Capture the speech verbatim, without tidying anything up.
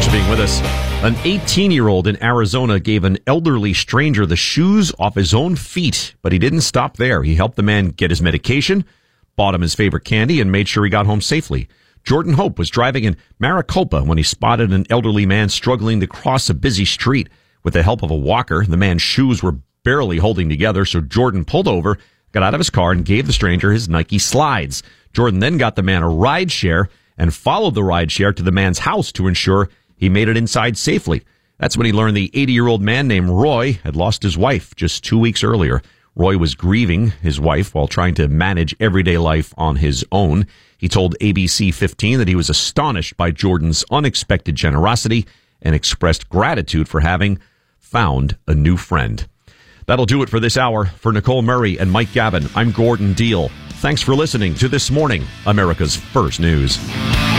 Thanks for being with us. An eighteen-year-old in Arizona gave an elderly stranger the shoes off his own feet, but he didn't stop there. He helped the man get his medication, bought him his favorite candy, and made sure he got home safely. Jordan Hope was driving in Maricopa when he spotted an elderly man struggling to cross a busy street. With the help of a walker, the man's shoes were barely holding together, so Jordan pulled over, got out of his car, and gave the stranger his Nike slides. Jordan then got the man a ride share and followed the ride share to the man's house to ensure he made it inside safely. That's when he learned the eighty-year-old man named Roy had lost his wife just two weeks earlier. Roy was grieving his wife while trying to manage everyday life on his own. He told A B C fifteen that he was astonished by Jordan's unexpected generosity and expressed gratitude for having found a new friend. That'll do it for this hour. For Nicole Murray and Mike Gavin, I'm Gordon Deal. Thanks for listening to This Morning, America's First News.